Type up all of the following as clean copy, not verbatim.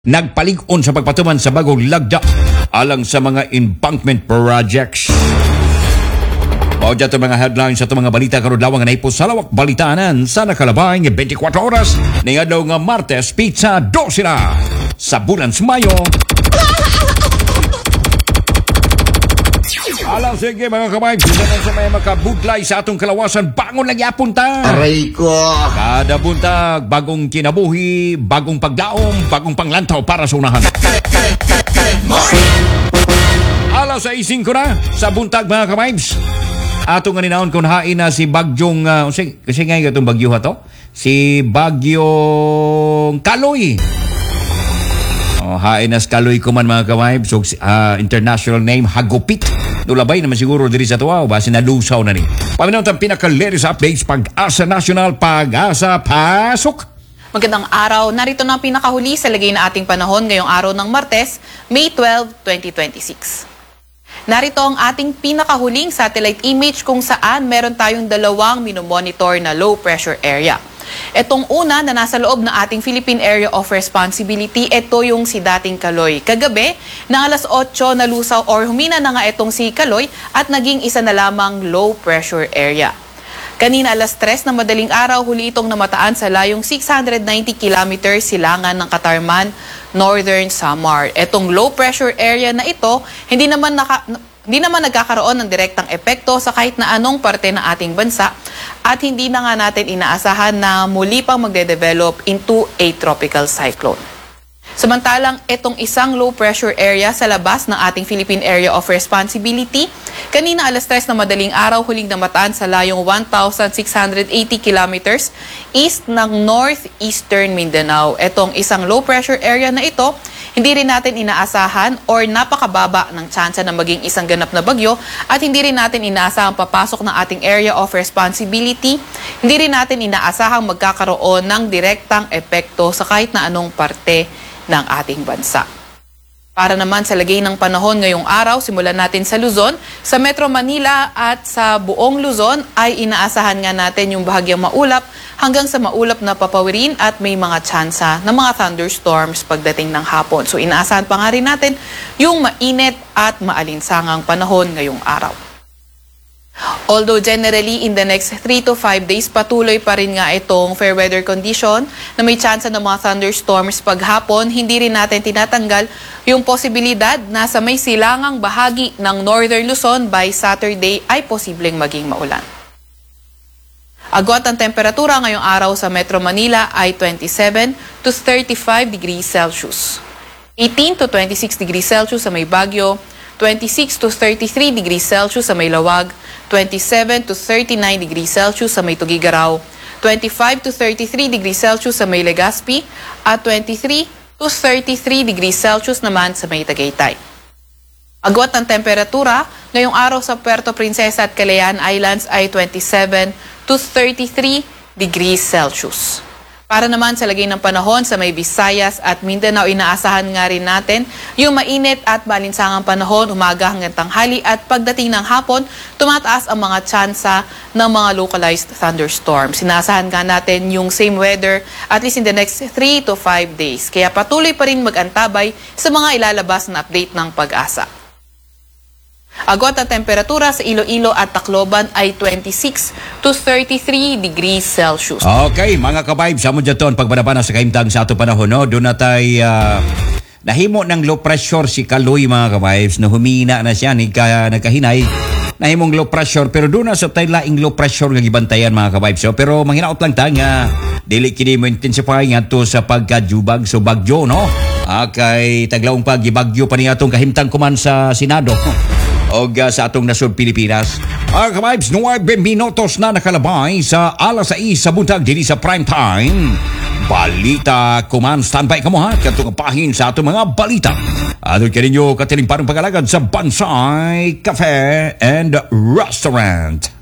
Nagpalig-on sa pagpatuman sa bagong lagda alang sa mga embankment projects. O dito mga headlines sa itong mga balita karon lawang na ipo sa lawak balitanan sa nakalabay ng 24 oras ng adlaw nga Martes pizza 12 na sa bulan sa Mayo. Alam sige mga kamay, bisan sa may makabudlay sa atong kalawasan, bangon lagi apunta. Aray ko! Kada buntag, bagong kinabuhi, bagong pagdaom, bagong panglantaw para sa unahan. Alas 6:05 na sa buntag mga kamay. Atong ganinaon kung hain na si Bagyong, kasi nga itong Bagyo ha to? Si Bagyong Kaloy. Hain na si Kaloy kuman mga kamay. So, international name, Hagupit. Nulabay naman siguro diri sa tuwa o base na lusaw na ni. Paminaw ang pinaka-latest updates Pag-asa National, Pag-asa Pasok. Magandang araw. Narito na ang pinakahuli sa lagay na ating panahon ngayong araw ng Martes, May 12, 2026. Narito ang ating pinakahuling satellite image kung saan meron tayong dalawang minomonitor na low pressure area. Itong una na nasa loob ng ating Philippine Area of Responsibility, ito yung si dating Kaloy. Kagabi, na alas 8 na lusaw or humina na nga itong si Kaloy at naging isa na lamang low pressure area. Kanina alas 3 na madaling araw, huli itong namataan sa layong 690 kilometers silangan ng Katarman, Northern Samar. Itong low pressure area na ito, hindi naman nagkakaroon ng direktang epekto sa kahit na anong parte ng ating bansa at hindi na nga natin inaasahan na muli pang magde-develop into a tropical cyclone. Samantalang itong isang low pressure area sa labas ng ating Philippine Area of Responsibility, kanina alas 3 na madaling araw huling namataan sa layong 1,680 kilometers east ng northeastern Mindanao. Itong isang low pressure area na ito, hindi rin natin inaasahan or napakababa ng tsansa na maging isang ganap na bagyo at hindi rin natin inaasahang papasok ng ating area of responsibility. Hindi rin natin inaasahang magkakaroon ng direktang epekto sa kahit na anong parte ng ating bansa. Para naman sa lagay ng panahon ngayong araw, simulan natin sa Luzon. Sa Metro Manila at sa buong Luzon ay inaasahan nga natin yung bahagyang maulap hanggang sa maulap na papawirin at may mga tsansa ng mga thunderstorms pagdating ng hapon. So inaasahan pa nga rin natin yung mainit at maalinsangang panahon ngayong araw. Although generally in the next 3 to 5 days patuloy pa rin nga itong fair weather condition na may tsansa ng mga thunderstorms paghapon, hindi rin natin tinatanggal yung posibilidad na sa may silangang bahagi ng Northern Luzon by Saturday ay posibleng maging maulan. Agwat ang temperatura ngayong araw sa Metro Manila ay 27 to 35 degrees Celsius. 18 to 26 degrees Celsius sa may Baguio, 26 to 33 degrees Celsius sa may Lawag, 27 to 39 degrees Celsius sa may Tugigaraw, 25 to 33 degrees Celsius sa may Legazpi, at 23 to 33 degrees Celsius naman sa may Tagaytay. Agwat ng temperatura ngayong araw sa Puerto Princesa at Calayan Islands ay 27 to 33 degrees Celsius. Para naman sa lagay ng panahon sa may Visayas at Mindanao, inaasahan nga rin natin yung mainit at malinsangang panahon umaga hanggang tanghali at pagdating ng hapon, tumataas ang mga tsansa ng mga localized thunderstorms. Inaasahan nga natin yung same weather at least in the next 3 to 5 days. Kaya patuloy pa rin mag-antabay sa mga ilalabas na update ng Pag-asa. Agwat ang temperatura sa Iloilo at Tacloban ay 26 to 33 degrees Celsius. Okay, mga ka-vibes, amo dyan to ang pagbanaban sa kaimtang sa ato panahon. No? Doon na tayo nahimo ng low pressure si Kaloy mga ka-vibes na humina na siya, nagkahinay. Nahimong low pressure pero doon na sa tayo laing low pressure nga gibantayan mga ka-vibes. So, pero manghinaot lang tayo nga dili kini mo intensify nga to sa pagkajubag so bagyo, no? Kay taglawong pag-ibagyo pa niya itong kahimtang kuman sa Senado. O sa atong nasod Pilipinas. Mga ka-vibes, 9 minutos na nakalabay sa alas 6 sa buntag dili sa prime time. Balita kuman, standby ka mo ha, katong pahin sa atong mga balita. Ato ka ninyo katilimparang pag-alagad sa Bansay Cafe and Restaurant.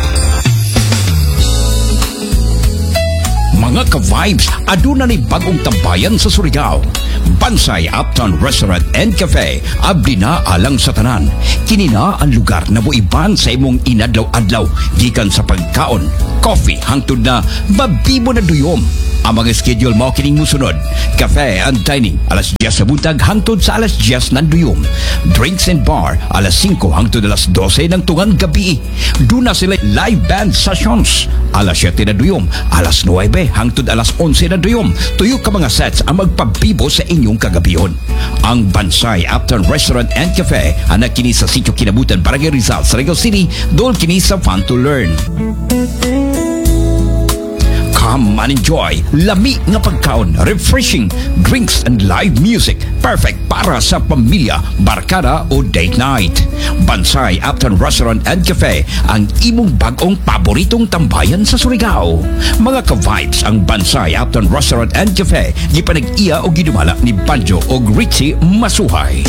Mga ka-vibes, aduna ni bagong tambayan sa Surigao. Bansay Uptown Restaurant and Cafe, abdi na alang sa tanan. Kini na ang lugar na buiban sa imong inadlaw-adlaw gikan sa pagkaon, coffee hangtod na babibo na duyom. Ang mga schedule mo kining musunod. Cafe and dining alas 10 sa buntag hangtod sa alas 10 ng duyom. Drinks and bar alas 5 hangtod alas 12 ng tungang gabi. Duna sila live band sessions alas 7 na duyom, alas 9 hangtod alas 11 na duyom. Tuyo ka mga sets ang magpabibo sa inyong kagabiyon. Ang Bansay Uptown Restaurant and Cafe anak kini sa Sitio Kinabutan, Barangay Rizal, Surigao City. Doon kini sa Fun to Learn. Come and enjoy lami nga pagkaon, refreshing drinks and live music. Perfect para sa pamilya, barkada o date night. Bansay Uptown Restaurant and Cafe, ang imong bagong paboritong tambayan sa Surigao. Mga ka-vibes ang Bansay Uptown Restaurant and Cafe, gipanag-iya o gidumala ni Banjo o Richie Masuhay.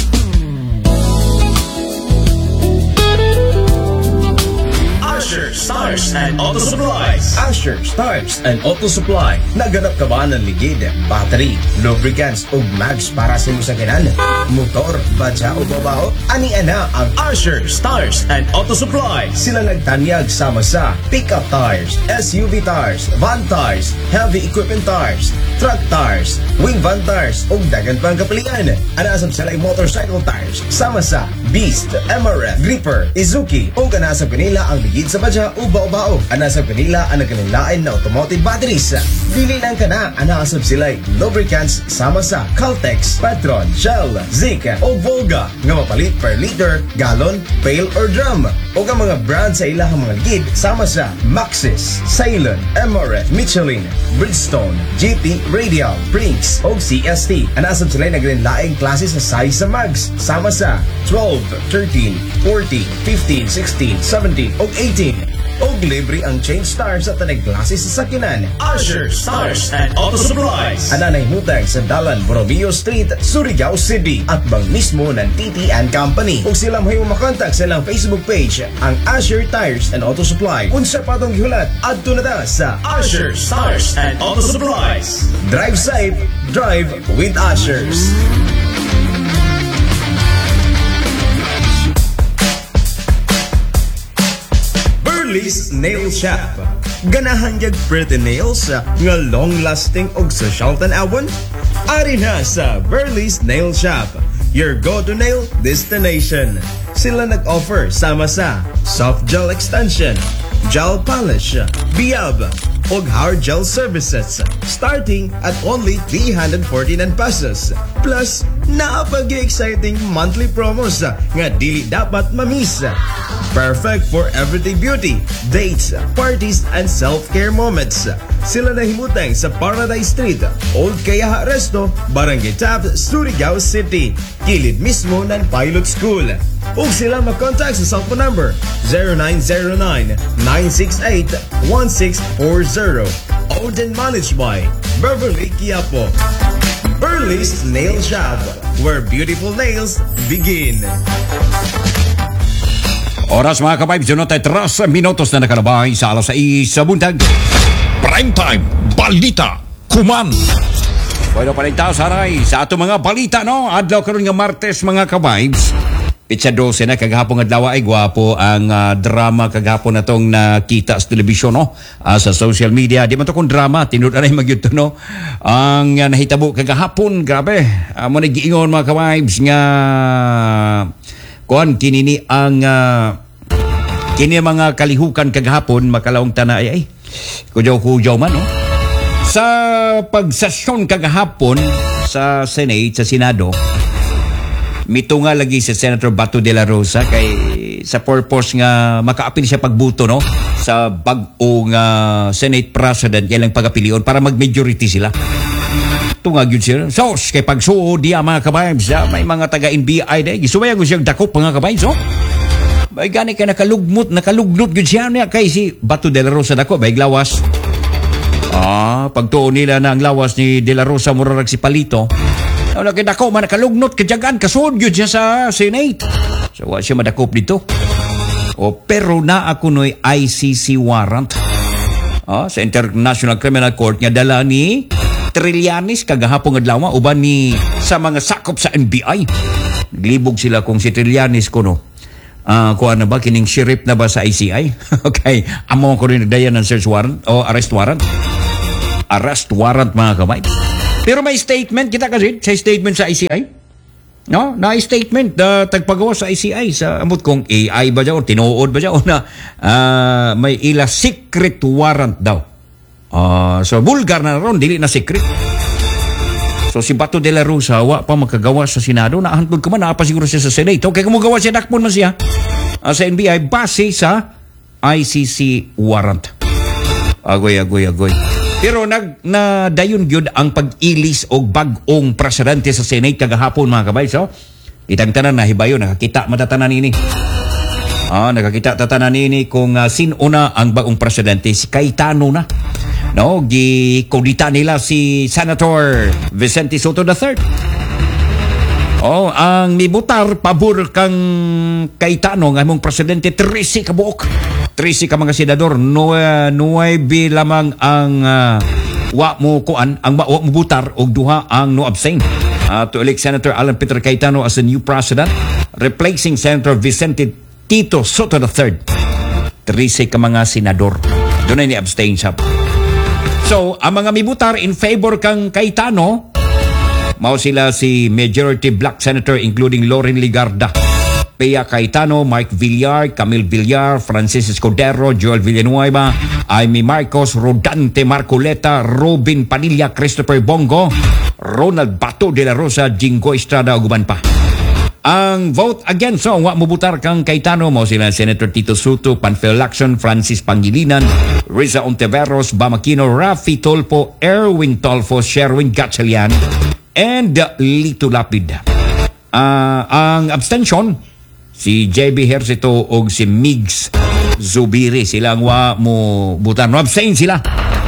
Asher Stars and Auto Supplies. Asher Stars and Auto Supply. Naganap ka ba ng ligid, battery, lubricants o mags para sa imo sakyanan? Motor, badya o babaho? Ani-ana ang Asher Stars and Auto Supply. Sila nagtanyag sama sa pickup tires, SUV tires, van tires, heavy equipment tires, truck tires, wing van tires o dagan pang kapalian. Anasab sila ay motorcycle tires sama sa Beast, MRF, Gripper, Izuki o ganasab kanila ang ligid sa badya o bao-bao. Anasab kanila ang nagkanilain na automotive batteries. Dili lang ka na, anasab sila ay lubricants sama sa Caltex, Petron, Shell, Zika o Volga nga mapalit per liter, gallon, pail or drum. O ang mga brand sa ilahang mga ligid sama sa Maxxis, Ceylon, MRF, Michelin, Bridgestone, GT, Radial, Brinks o CST. Anasab sila ay nagkanilaing klase sa size sa mags sama sa 12, 13, 14, 15, 16, 17 o 18. O libre ang change stars at tanay klase sa sakinan. Asher Stars and Auto Supplies. Ananay hutang sa Dalan Borromeo Street, Surigao City at bang mismo ng TT and Company. Kung sila may makontak sa ilang Facebook page, ang Asher Tires and Auto Supply. Unsa pa itong gihulat at tunada sa Asher Stars and Auto Supplies. Drive safe, drive with Ashers. Burley's Nail Shop. Ganahan yag pretty nails nga long-lasting og social tan-awon? Ari na sa Burley's Nail Shop, your go-to nail destination. Sila nag-offer sama sa soft gel extension, gel polish, biyab, og hard gel services starting at only 349 pesos. Plus, napag-exciting monthly promos nga dili dapat mamiss. Perfect for everyday beauty, dates, parties, and self-care moments. Sila nahimutang sa Paradise Street, Old Kayaha Resto, Barangay Tap, Surigao City, kilid mismo ng Pilot School. Ug sila mag-contact sa cellphone number 0909-968-1640. Owned and managed by Beverly Quiapo. Burley's Nail Shop, where beautiful nails begin. Oras mga ka-vibes, yun tayo 3 minutos na nakalabay sa alas 6 sa buntag. Prime time, balita, kuman. Bueno, palintaw saray sa ato mga balita, no? Adlaw karon nga Martes mga ka-vibes. Pitsa 12 na kagahapon adlaw ay gwapo ang drama kagahapon natong nakita sa telebisyon, no? Sa social media. Di man to kung drama, tinud-anay magyud to, no? Ang nahitabo kagahapon, grabe. Mo na giingon mga ka-vibes nga kuan kinini ang kini mga kalihukan kagahapon makalawong tana ay kujaw-kujaw man, no? Sa pagsesyon kagahapon sa Senate, sa Senado, mitunga lagi si Senator Bato de la Rosa kay sa purpose nga makaapil siya pagbuto, no, sa bag-ong Senate President kailang pagapilion para mag-majority sila. Tungag yun siya. So, kay pagsuod diya mga kabayams, may mga taga-NBI dahil gisumayan ko siyang dakop mga kabayams, no? Bay gani ka nakalugnot yun siya niya kay si Bato de la Rosa dako, bay lawas. Pagtuon nila na ang lawas ni de la Rosa murarag si Palito. Wala kay dako man nakalugnot kadyagan kasud gyud siya sa Senate. So wa siya madakop dito. Pero na ako noy ICC warrant. Sa International Criminal Court nga dala ni Trillanes kagahapon adlaw uban ni sa mga sakop sa NBI. Naglibog sila kung si Trillanes kuno kuha na ba kining sheriff na ba sa ICI? Okay, amo ko rin nagdayan ng search warrant o arrest warrant. Arrest warrant mga kamay. Pero may statement kita kasi sa statement sa ICI. No, na statement tagpagawa sa ICI sa amot kong AI ba daw tinuod ba daw na may ila secret warrant daw. So vulgar na ron dili na secret. So si Bato de la Rosa wa pa makagawa sa Senado na hantod ko man naa pa siguro siya sa Senate. Okay kung magawa siya dakpon man siya sa NBI base sa ICC warrant. Agoy. Pero nadayon gyud ang pag-ilis og bag-ong presidente sa Senate kagahapon mga kabay. So, itang tanan na hibayo nakakita matatanan ini. Nakakita tatanan ini kung sinuna ang bagong presidente si Cayetano na. No, gikondita nila si Senator Vicente Soto III. Ang mibutar pabor kang Cayetano nga imong presidente 13 ka buok. 13 ka mga senador, 9 lamang ang wa mo butar og duha ang no abstain. To elect Senator Alan Peter Cayetano as the new president, replacing Senator Vicente Tito Soto III. 13 ka mga senador. Doon ni abstain siya. So, ang mga mibutar in favor kang Cayetano, mao sila si Majority Black Senator including Loren Ligarda, Pea Cayetano, Mike Villar, Camille Villar, Francis Escudero, Joel Villanueva, Amy Marcos, Rodante Marcoleta, Robin Padilla, Christopher Bongo, Ronald Bato de la Rosa, Jingo Estrada, uguban pa. Ang vote against wa mubutar kang Cayetano mo sila Senator Tito Soto, Panfil Lacson, Francis Pangilinan, Riza Ontiveros, Bamakino, Rafi Tolpo, Erwin Tolfo, Sherwin Gatchalian, and Lito Lapid. Ang abstention si JB Hercito o si Migs Zubiri silang wa mo butan. No abstain sila.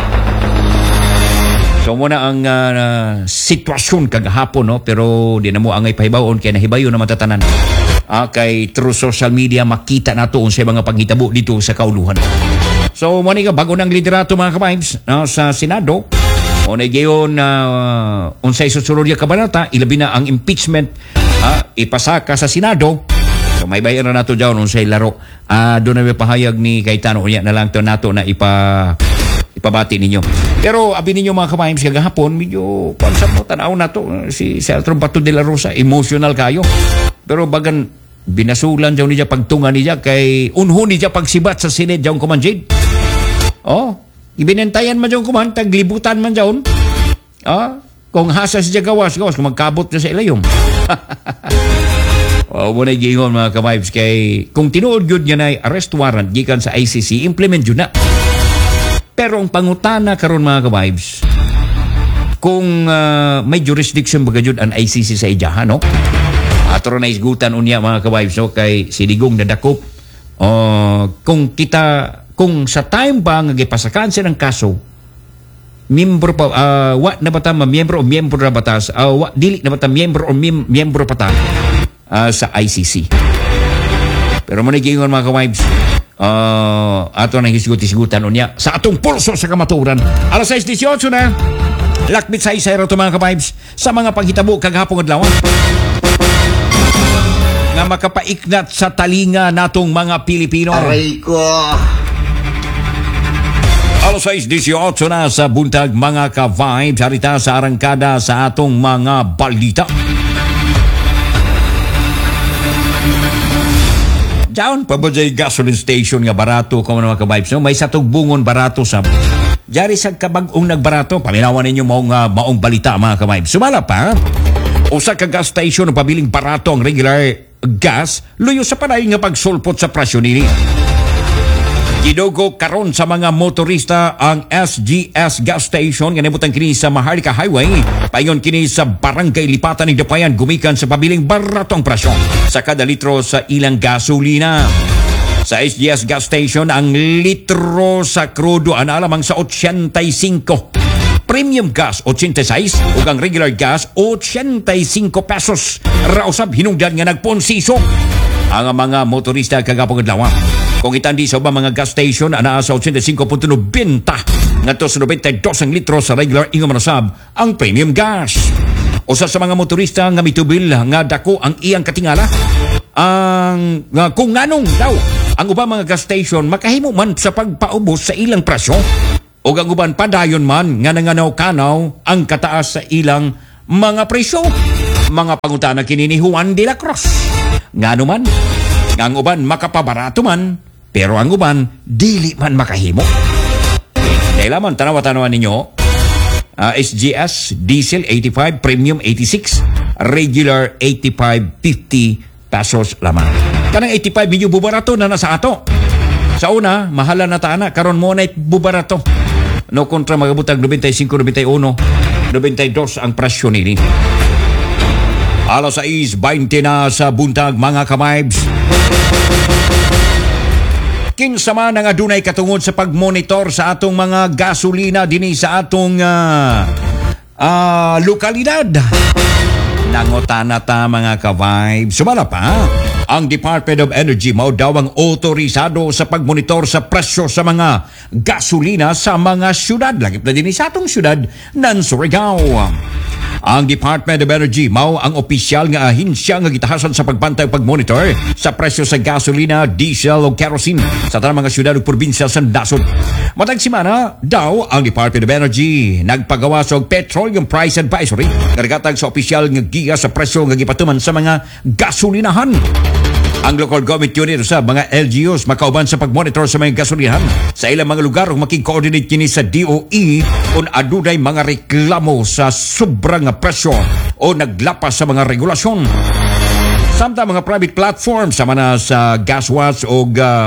So muna ang sitwasyon kagahapon no pero di na mo angay pahibawon kay nahibayo na matatanan. Kay through social media makita nato unsay mga panghitabo dito sa kauluhan. So mo ni ka bago ng liderato mga ka-vibes sa Senado. O na gayon unsay susunod nga kabanata ilabi na ang impeachment ipasaka sa Senado. So may bayan na nato dyan unsay laro. Doon na may pahayag ni Cayetano unya na lang to nato na ipabati ninyo. Pero abi ninyo mga ka-vibes kagahapon medyo pansap mo tanaw nato si Senator Bato de la Rosa emotional kayo. Pero bagan binasulan daw niya pagtunga niya kay unho niya pagsibat sa Senate daw kumanjid. Ibinentayan man dyan kuman, taglibutan man dyan. Kung hasas siya gawas, kung magkabot na sa ilayom. Muna gingon mga ka-vibes kay kung tinuod yun niya na arrest warrant gikan sa ICC, implement yun na. Pero ang pangutana karon mga ka-vibes, kung may jurisdiction baga yun ang ICC sa ijahan, no? Atro na isgutan unya mga ka-vibes, no? Kay siligong nadakop. Kung sa time ba nga gipasakan siya ng kaso, miyembro pa, wa na bata miyembro o miyembro na batas, dili na bata miyembro o miyembro pa ta sa ICC. Pero mo nagingon mga ka-vibes, ato nang hisigutan unya sa atong pulso sa kamaturan. Alas 6:18 na, lakbit sa isa ito mga ka-vibes sa mga paghitabo kagahapon adlaw nga makapaiknat sa talinga natong mga Pilipino. Aray ko! Alas 6:18 na sa buntag mga ka-vibes. Harita sa arangkada sa atong mga balita. Diyan pa ba dyan gasoline station nga barato kung mga ka-vibes? No? May satog bungon barato sa... Diyan sa kabag-ong nagbarato. Paminawan ninyo maong balita mga ka-vibes. Sumala pa. Usa ka gas station na pabiling barato ang regular gas. Luyo sa panay nga pagsulpot sa presyo nini. Gidugo karon sa mga motorista ang SGS gas station nga nabutang kini sa Maharlika Highway. Paingon kini sa Barangay Lipatan ng Dapayan gumikan sa pabiling baratong presyo sa kada litro sa ilang gasolina. Sa SGS gas station ang litro sa krudo lamang sa 85. Premium gas 86 ug ang regular gas 85 pesos. Rausab hinungdan nga nagponsiso ang mga motorista kagapong adlaw. Kung itandi sa ba mga gas station ana sa 85.90 ngadto sa 92 ang litro sa regular ingon manasab ang premium gas. Usa sa mga motorista nga mitubil nga dako ang iyang katingala kung nganong daw ang ubang mga gas station makahimo man sa pagpaubos sa ilang presyo o ang uban padayon man nga nanganaw-kanaw ang kataas sa ilang mga presyo. Mga pangutana kini ni Juan de la Cruz. Ngano man, nga ang uban makapabarato man, pero ang uban dili man makahimo. Dahil lamang tanawa-tanawan ninyo, SGS diesel 85, premium 86, regular 85.50 pesos lamang. Kanang 85 medyo bubarato na nasa ato. Sa una, mahala na taana, karon mo na bubarato. No kontra magabutag 95, 91, 92 ang presyo nini. Alas 6:20 na sa buntag mga kamaybs. Kinsa man ang adunay katungod sa pagmonitor sa atong mga gasolina dinhi sa atong lokalidad. Nangutana ta mga ka-vibes. Sumala pa, ang Department of Energy mao daw ang otorisado sa pagmonitor sa presyo sa mga gasolina sa mga syudad. Lagip na din sa atong syudad ng Surigao. Ang Department of Energy mao ang opisyal nga ahinsya nga gitahasan sa pagbantay ug pagmonitor sa presyo sa gasolina, diesel ug kerosene sa tanang mga syudad ug probinsya sa nasod. Matag semana daw ang Department of Energy nagpagawa og Petroleum Price Advisory kargatag sa opisyal nga giya sa presyo nga gipatuman sa mga gasolinahan. Ang local government unit sa mga LGUs makauban sa pagmonitor sa mga gasolinahan sa ilang mga lugar ug makig-coordinate kini sa DOE kung adunay mga reklamo sa sobrang presyo o naglapas sa mga regulasyon. Samtang mga private platforms sama na sa GasWatch o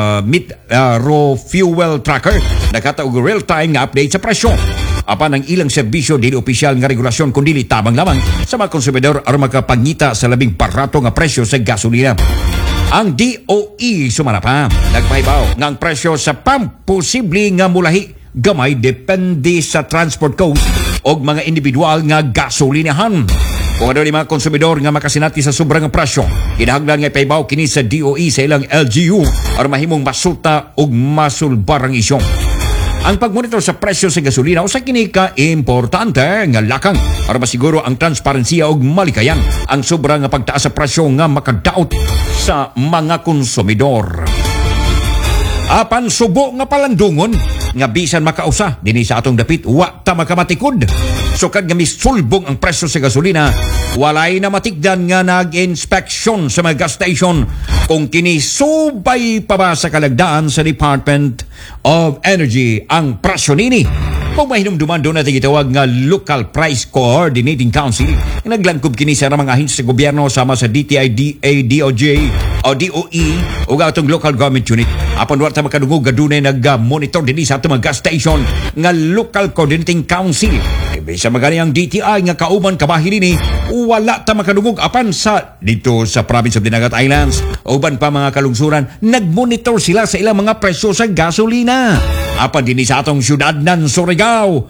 raw fuel tracker nakataog real-time nga update sa presyo. Apan ang ilang serbisyo dili opisyal nga regulasyon kundi tabang lamang sa mga konsumidor aron makapangita sa labing barato nga presyo sa gasolina. Ang DOE sumara pa nagpahibaw nga ang presyo sa pump posible nga mulahi gamay depende sa transport cost o mga individual nga gasolinahan. Kung ano ni mga konsumidor nga makasinati sa sobrang presyo, kinahanglan nga ipahibaw kini sa DOE sa ilang LGU aron mahimong masuta og masulbar ang isyu. Ang pagmonitor sa presyo sa gasolina usa kini ka importante nga lakang para masiguro ang transparensiya ug malikayan ang sobrang nga pagtaas sa presyo nga makadaot sa mga konsumidor. Apan subo nga palandungon nga bisan makausa dinhi sa atong dapit wa ta makamatikod. Sukad nga misulbong ang presyo sa gasolina, walay na matigdan nga nag-inspeksyon sa mga gas station kung kini subay pa ba sa kalagdaan sa Department of Energy ang presyo nini. Kung mahinumduman doon natin gitawag nga Local Price Coordinating Council, naglangkob kini sa mga ahensya sa gobyerno sama sa DTI, DA, DOJ o DOE o atong local government unit. Apan warta makadungog adunay nag-monitor dinhi sa atong mga gas station nga Local Coordinating Council. Bisa magani ang DTI nga kauban kabahin ni wala ta makadungog apan sa dito sa province of Dinagat Islands uban pa mga kalungsuran nagmonitor sila sa ilang mga presyo sa gasolina. Apan dinhi sa atong syudad ng Surigao,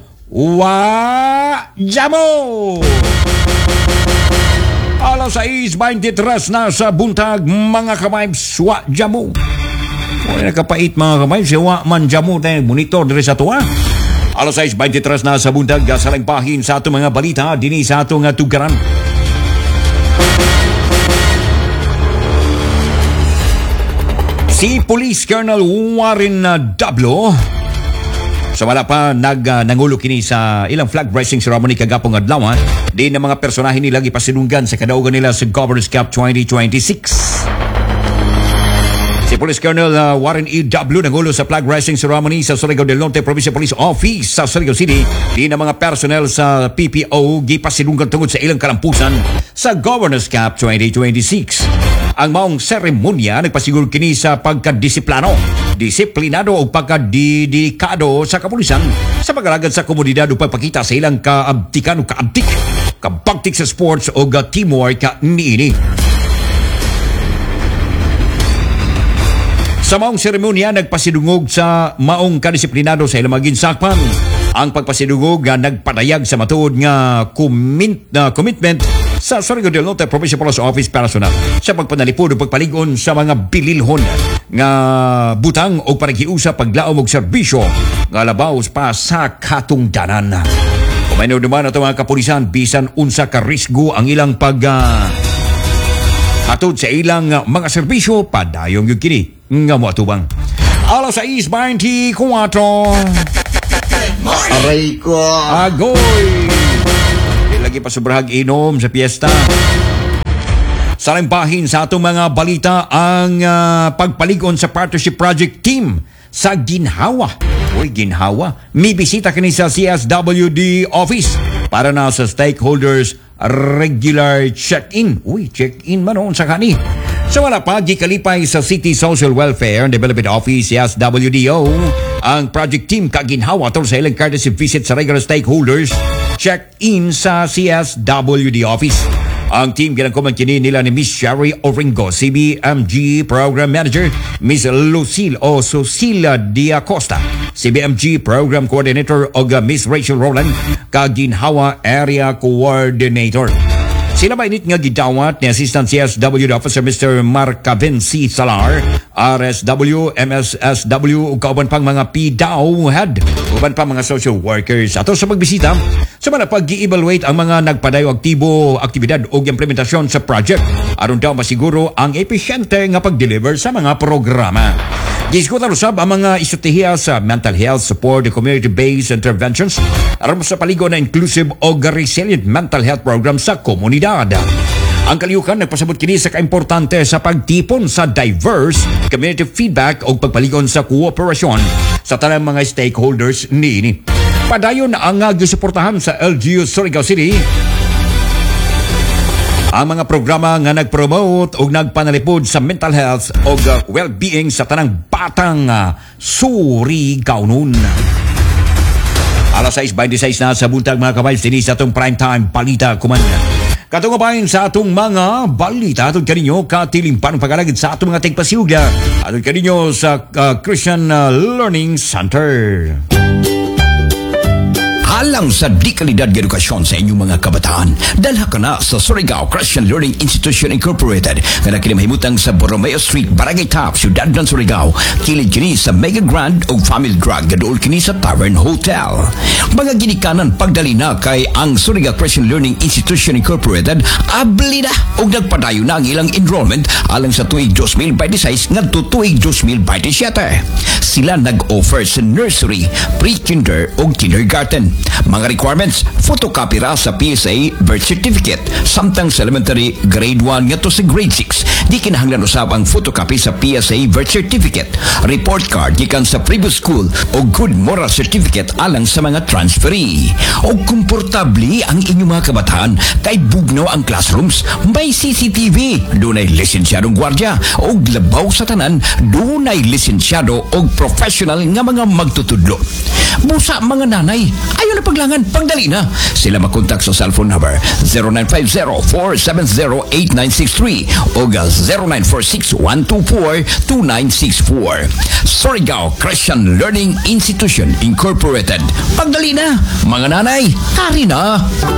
jamo! Alas 6:23 na sa buntag mga kamaybs, jamo. Wala nakapait mga kamaybs, man jamo tayo monitor diri sa tuwa. Alas 6:23 na sa buntag sa langpahin sa atong mga balita dinhi sa atong tugaran. Si Police Colonel Warren Dablo sumala pa nangulo kini sa ilang flag raising ceremony kagapong adlaw di na mga personahe nila gipasinunggan sa kadaugan nila sa Governor's Cup 2026. Si Police Colonel Warren E. Dablo nangulo sa flag raising ceremony sa Surigao del Norte Provincial Police Office sa Surigao City. Di na mga personnel sa PPO gipasinunggan tungod sa ilang kalampusan sa Governor's Cup 2026. Ang maong seremonya nagpasiguro kini sa disiplinado o pagkadidikado sa kapulisan sa pagalagad sa komunidad o pagpakita sa ilang kaabtikan o kabagtik sa sports o teamwork niini. Sa maong seremonya nagpasidungog sa maong kadisiplinado sa ilang maginsakpan. Ang pagpasidungog nagpadayag sa matuod nga commitment sa Surigao del Norte Provincial Police Office Personnel sa pagpanalipod o pagpaligon sa mga bililhon nga butang o panaghiusa paglaom og serbisyo nga labaw pa sa katungdanan. Kumainaw naman ito mga kapulisan bisan unsa ka risgo ang ilang Matod sa ilang mga serbisyo, padayong yung kini nga mo atubang. Alas 6:24. Aray ko. Agoy! Di lagi pa sobrahag inom sa piyesta. Salimbahin sa atong mga balita ang pagpaligon sa partnership project team sa Ginhawa. Uy, Ginhawa. May bisita kini sa CSWD office para na sa stakeholders regular check-in. Uy, check-in man sa kani. Sa wala pa, gikalipay sa City Social Welfare and Development Office, CSWDO, ang project team kaginhawa tol sa ilang courtesy visit sa regular stakeholders check-in sa CSWD office. Ang team ginagkuman kini nila ni Miss Sherry Oringo, CBMG Program Manager, Miss Lucille o Susila Diacosta, CBMG Program Coordinator o Miss Rachel Roland, kaginhawa Area Coordinator. Sila ba init nga gidawat ni Assistant CSWD Officer Mr. Marcavin C. Salar, RSW, MSSW, kauban pang mga PDAO head, kauban pang mga social workers. Ato sa pagbisita, sa mga pag-i-evaluate ang mga nagpadayo aktibo, aktibidad o implementasyon sa project, aron daw masiguro ang epesyente nga pag-deliver sa mga programa. Giskutan usab ang mga istratehiya sa mental health support, community-based interventions aron sa paligo na inclusive o resilient mental health program sa komunidad. Ang kalihukan nagpasabot kini sa kaimportante sa pagtipon sa diverse community feedback o pagpaligon sa kooperasyon sa tanang mga stakeholders niini. Padayon ang gisuportahan sa LGU Surigao City ang mga programa nga nag-promote o nagpanalipod sa mental health o well-being sa tanang batang Surigao nun. Alas 6:26 na sa buntag mga kabays, din sa atong primetime balita kumanda. Katungabayin sa atong mga balita, atong kaninyo katilimpan pagalagid sa atong mga tigpasiugla, atong kaninyo sa Christian Learning Center. Alang sa di kalidad edukasyon sa inyong mga kabataan, dalha ka na sa Surigao Christian Learning Institution Incorporated nga nakinamahimutang sa Borromeo Street, Barangay Top, Ciudad ng Surigao. Kilid kini sa Mega Grand o Family Drug gadol kini sa Tavern Hotel. Mga ginikanan pagdali na kay ang Surigao Christian Learning Institution Incorporated abli na og nagpadayo na ang ilang enrollment alang sa tuig 2026 ngadto tuig 2027. Sila nag-offer sa nursery, pre-kinder o kindergarten. Mga requirements, photocopy ra sa PSA birth certificate, samtang sa elementary grade 1 ngadto sa grade 6. Di kinahanglan usab ang photocopy sa PSA birth certificate, report card gikan sa previous school o good moral certificate alang sa mga transferee. O komportable ang inyong mga kabataan kay bugnaw ang classrooms, may CCTV, dunay lisensyadong gwardya o labaw sa tanan, dunay lisensyado o professional nga mga magtutudlo. Busa mga nanay, ayaw na paglangan, pagdali na. Sila makontak sa cellphone number 0950-470-8963 o 0946-124-2964. Surigao Christian Learning Institution Incorporated. Pagdali na, mga nanay, hari na.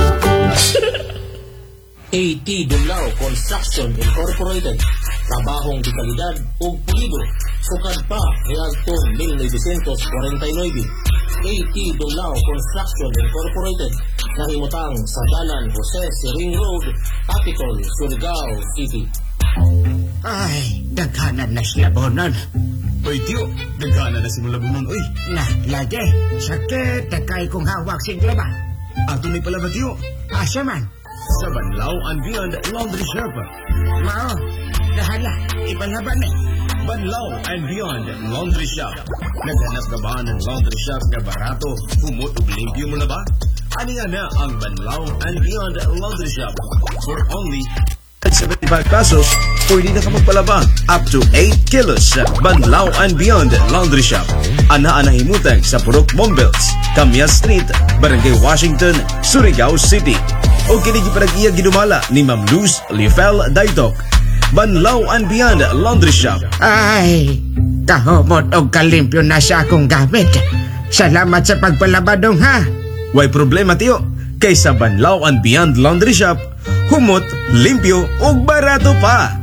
AT Dunlao Construction Incorporated. Trabahong di kalidad o pulido. Sukad pa Realtor 1949. AT Dunlao Construction Incorporated. Nahimutang sa Dalan Jose Siring Road, Apicol, Surigao City. Ay, daghanan na siya bonon. Oy, tiyo, nagana na si Mulabunon, oy. Lagi, sakit, takay kong hawak singlaba. Ato ni pala ba, tiyo? Asa man? Sa Banlaw and Beyond Laundry Shop. Mao, dahala, ipalaban eh. Banlaw and Beyond Laundry Shop. Naghanap ka ba ng laundry shop na barato, humot o limpyo mo na ba? Ani nga na ang Banlaw and Beyond Laundry Shop. For only 75 pesos, pwede na ka magpalaba up to 8 kilos sa Banlaw and Beyond Laundry Shop. Ana-ana himutang sa Purok Mongbels, Camias Street, Barangay Washington, Surigao City. O kinigi parag-iya ginumala ni Ma'am Luz Liefel Daitok. Banlaw and Beyond Laundry Shop. Ay, kahumot o kalimpyo na siya akong gamit. Salamat sa pagpalabadong ha. Way problema, tiyo. Kaysa Banlaw and Beyond Laundry Shop, humot, limpyo o barato pa.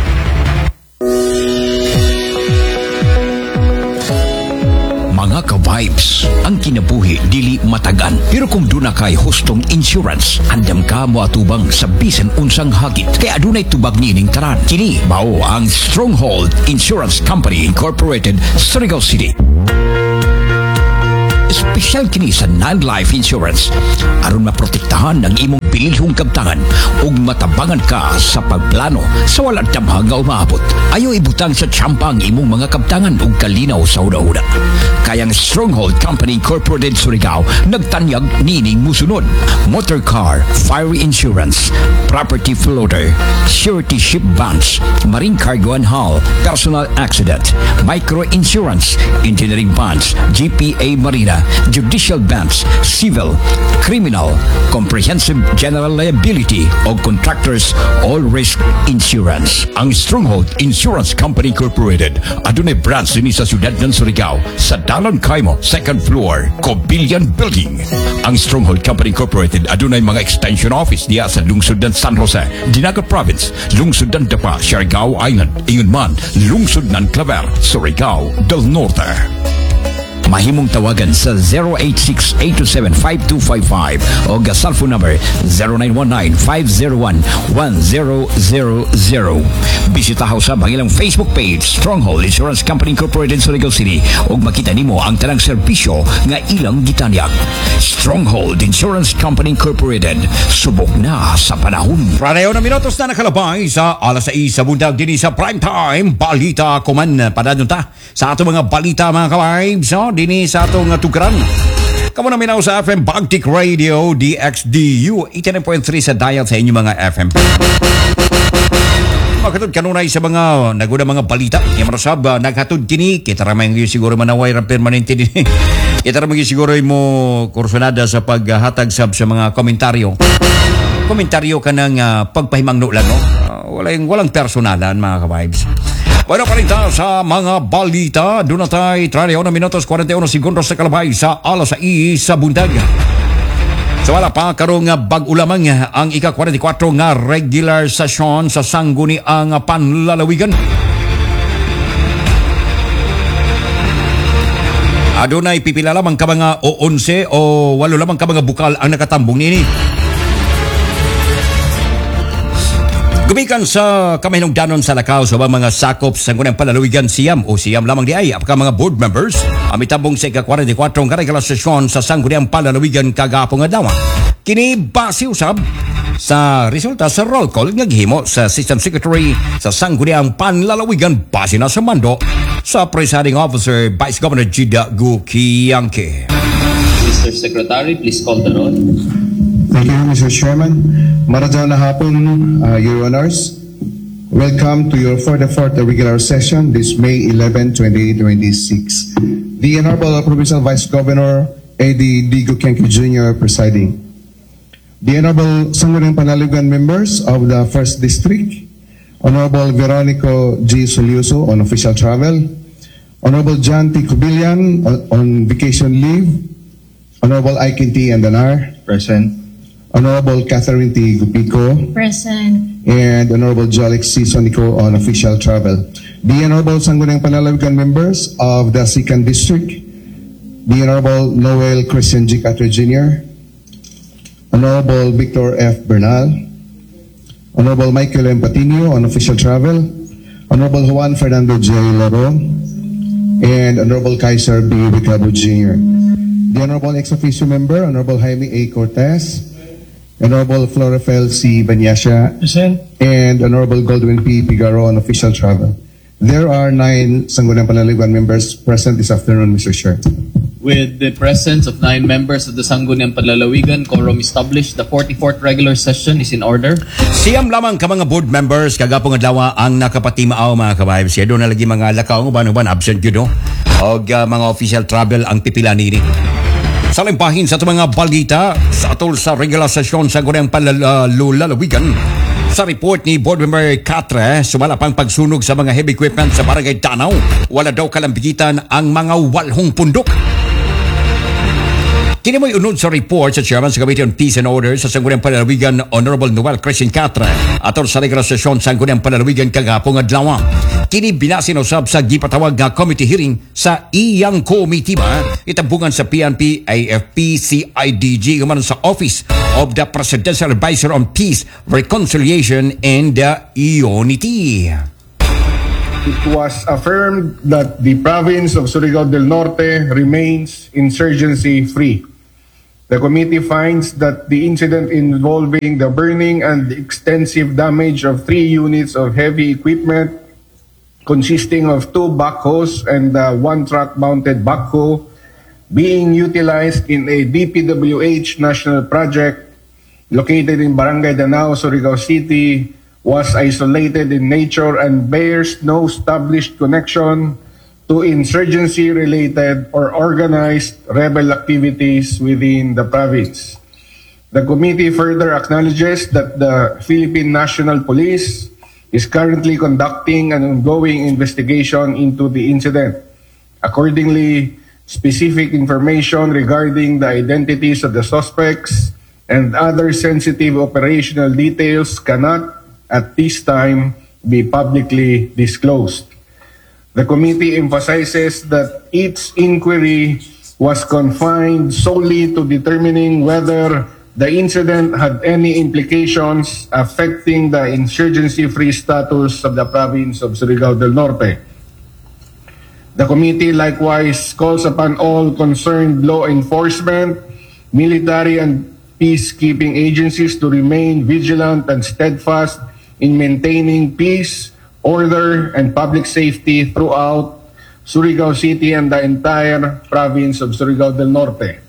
Mga kabayan vibes. Ang kinabuhi dili matagan. Pero kung duna kay hustong insurance, andam ka mo atubang sa bisan unsang hagit. Kaya adunay tubag nining taran. Kini mao ang Stronghold Insurance Company Incorporated, Surigao City. Espesyal kini sa non-life insurance aron maprotektahan ang imong pilihong kabtangan ug matabangan ka sa pagplano sa walang damhang nga umaabot. Ayaw ibutang sa tsampa ang imong mga kabtangan ug kalinaw sa una-una. Kayang Stronghold Company Incorporated Surigao nagtanyag nining musunod: motor car, fire insurance, property floater, surety ship bonds, marine cargo and hull, personal accident, micro insurance, engineering bonds, GPA Marina, judicial bonds, civil, criminal, comprehensive general liability o contractors all risk insurance. Ang Stronghold Insurance Company Incorporated adunay branch din sa siyudad ng Surigao sa Dalan Kaimo, 2nd floor, Cobillion Building. Ang Stronghold Company Incorporated adunay mga extension office diya sa lungsod ng San Jose, Dinagat Province, lungsod ng Dapa, Siargao Island, ingon man lungsod ng Claver, Surigao del Norte. Mahimong tawagan sa 086-827-5255 o cellphone number 0919-501-1000. Bisitahaw sa bangilang Facebook page Stronghold Insurance Company Incorporated Surigao City o makita nimo ang tanang serbisyo nga ilang gitanyag. Stronghold Insurance Company Incorporated, subok na sa panahon. Prareyo na minutos na nakalabay sa alas 6 sa bundag din sa Primetime Balita Kuman. Padadyon ta sa ato mga balita mga ka-vibes, dini sa atong tukaran. Kamu na minaw sa FM Bagtik Radio DXDU 89.3 sa dial sa inyong mga FM. Makatod kanunay sa mga naguna mga balita. Yung marasab, naghatod kini. Kita ramay ngayon siguro manaway ng permanente din. Kita ramay siguro mo kursunada sa paghatag sab sa mga komentaryo. Komentaryo ka ng pagpahimangno lang, no? Walang personalan mga ka-vibes. Bueno, parinta sa mga balita, doon na tayo 31 minutos 41 segundos sa kalabay sa alas 6 sa bundag. So wala pa karong bag-ulamang ang ika-44 nga regular session sa Sangguniang Panlalawigan. Adunay pipila lamang ka mga o 11 o 8 lamang ka mga bukal ang nakatambong nini. Gumikan sa kamahinungdanon sa lakaw sa mga sakop sa Sangguniang Panlalawigan siyam lamang di ay apka mga board members amitambong sa ika-44 nga regular session sa Sangguniang Panlalawigan kagapong adlaw. Kini base usab sa resulta sa roll call nga gihimo sa Assistant Secretary sa Sangguniang Panlalawigan base na sa mando sa Presiding Officer Vice Governor Gida Gukiyanke. Mr. Secretary, please call the roll. Thank you, Mr. Chairman. Maradona hapon, Your Honors. Welcome to your 44th regular session this May 11, 2026. The Honorable Provincial Vice Governor A.D. Gukiyanke Jr. presiding. The Honorable Sangguniang Panlalawigan members of the 1st District, Honorable Veronico G. Solioso on official travel, Honorable John T. Cobillion on vacation leave, Honorable Aikin T. Andanar, present. Honorable Catherine T. Gupico, present. And Honorable Jolix C. Sonico on official travel. The Honorable Sangguniang Panlalawigan members of the 2nd District, the Honorable Noel Christian G. Catro Jr., Honorable Victor F. Bernal, Honorable Michael M. Patino on official travel, Honorable Juan Fernando J. Loro, and Honorable Kaiser B. Ricabo Jr. The Honorable Ex-Officio Member, Honorable Jaime A. Cortez, Honorable Florafel C. Banyasha, present. And Honorable Goldwyn P. Pigaro on official travel. There are 9 Sangguniang Panlalawigan members present this afternoon, Mr. Chair. With the presence of 9 members of the Sangguniang Panlalawigan, quorum established, the 44th regular session is in order. Siyam lamang ka mga board members kagapong adlaw ang nakapatimaaw mga ka-vibes. Doon na lagi mga lakaw uban absent yun, no? O mga official travel ang pipila nini. Sa limpahin sa mga balita sa atol sa regular session sa Sangguniang Panlalawigan. Sa report ni Board Member Catre, sumala pang pagsunog sa mga heavy equipment sa Barangay Tanaw. Wala daw kalambigitan ang mga 8 pundok. Kini mo'y unod sa report sa Chairman sa Committee on Peace and Order sa Sangguniang Panlalawigan Honorable Noel Christian Catre aton sa regular session sa Sangguniang Panlalawigan kagapong adlaw. Kini binasinusab sa gipatawag nga committee hearing sa iyang komitiba itabungan sa PNP, AFP, CIDG human sa Office of the Presidential Advisor on Peace, Reconciliation and Unity. It was affirmed that the province of Surigao del Norte remains insurgency-free. The committee finds that the incident involving the burning and extensive damage of 3 units of heavy equipment consisting of 2 backhoes and 1 truck-mounted backhoe being utilized in a DPWH national project located in Barangay Danao, Surigao City, was isolated in nature and bears no established connection to insurgency-related or organized rebel activities within the province. The committee further acknowledges that the Philippine National Police is currently conducting an ongoing investigation into the incident. Accordingly, specific information regarding the identities of the suspects and other sensitive operational details cannot at this time be publicly disclosed. The committee emphasizes that its inquiry was confined solely to determining whether the incident had any implications affecting the insurgency-free status of the province of Surigao del Norte. The committee likewise calls upon all concerned law enforcement, military and peacekeeping agencies to remain vigilant and steadfast in maintaining peace, order, and public safety throughout Surigao City and the entire province of Surigao del Norte.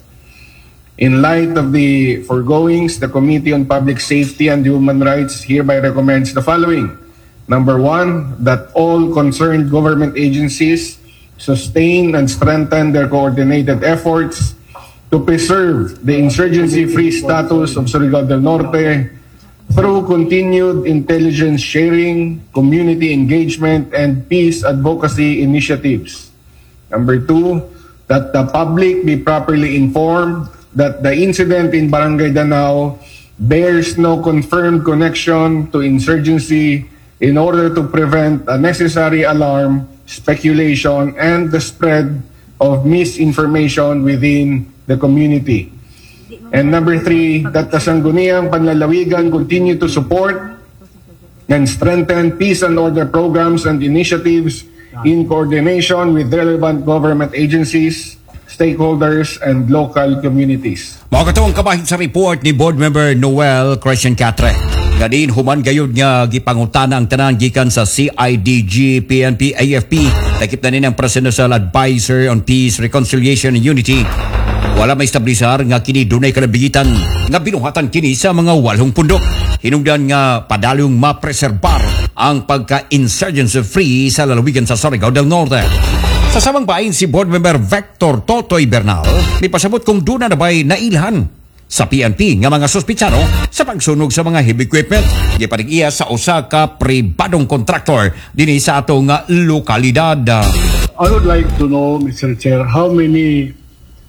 In light of the foregoings, the Committee on Public Safety and Human Rights hereby recommends the following. Number 1, that all concerned government agencies sustain and strengthen their coordinated efforts to preserve the insurgency-free status of Surigao del Norte through continued intelligence sharing, community engagement, and peace advocacy initiatives. Number 2, that the public be properly informed that the incident in Barangay Danao bears no confirmed connection to insurgency in order to prevent unnecessary alarm, speculation, and the spread of misinformation within the community. And number 3, that the Sangguniang Panlalawigan continue to support and strengthen peace and order programs and initiatives in coordination with relevant government agencies, stakeholders, and local communities. Mga katong kabahid sa report ni Board Member Noel Christian Catre. Gadin human gayud nga gipangutana ang tanan gikan sa CIDG, PNP, AFP, takip na nilang Presidential Advisor on Peace, Reconciliation and Unity. Wala may establisar nga kini dunay kalabigitan nga binuhatan kini sa mga 8 pundok. Hinungdan nga padalong mapreserbar ang pagka-insurgency-free sa lalawigan sa Surigao del Norte. Sa samang bahin si Board Member Vector Totoy Bernal, may pasabot kung doon na ba'y nailhan sa PNP nga mga suspitsano sa pagsunog sa mga heavy equipment. Gipanig-iya sa usa ka pribadong kontraktor dinhi sa atong lokalidad. I would like to know, Mr. Chair, how many